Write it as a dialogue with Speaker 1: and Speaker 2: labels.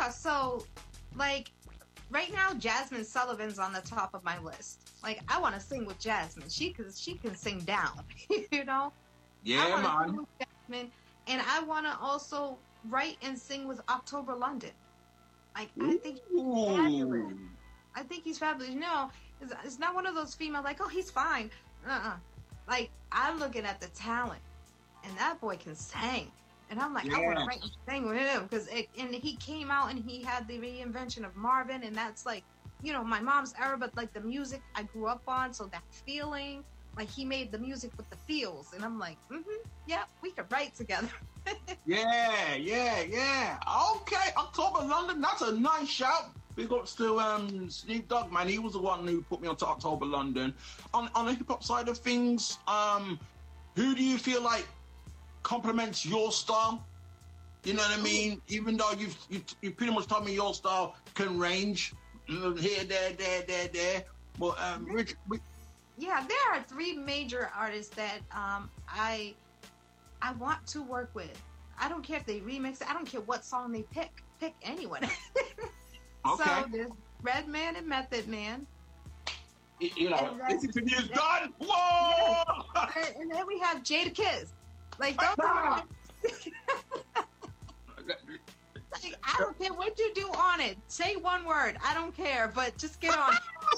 Speaker 1: Yeah, so like right now Jasmine Sullivan's on the top of my list. Like I want to sing with Jasmine. She can sing down, you know? I
Speaker 2: Yeah,
Speaker 1: want to sing
Speaker 2: man.
Speaker 1: with Jasmine and I want to also write and sing with October London. Like I think he's fabulous.
Speaker 2: Ooh.
Speaker 1: I think he's fabulous. You know, it's not one of those female like, oh, he's fine. Like I'm looking at the talent, and that boy can sing. And I'm like, I want to
Speaker 2: Yeah.
Speaker 1: write and sing with him because and he came out and he had the reinvention of Marvin, and that's like, my mom's era, but like the music I grew up on, so that feeling, like he made the music with the feels, and I'm like, yeah, we could write together.
Speaker 2: Yeah, yeah, yeah. Okay, October London, that's a nice shout. Big ups to Snoop Dogg, man. He was the one who put me onto October London. On the hip hop side of things, who do you feel like complements your style? You know what I mean? Even though you pretty much told me your style can range here, there. But Rich,
Speaker 1: Yeah, there are three major artists that I want to work with. I don't care if they remix it. I don't care what song they pick. Pick anyone.
Speaker 2: okay,
Speaker 1: So there's Redman and Method Man.
Speaker 2: you know,
Speaker 1: And then,
Speaker 2: this interview is done. Whoa!
Speaker 1: and then we have Jada Kiss. Like, those are like, I don't care what you do on it. Say one word. I don't care, but just get on.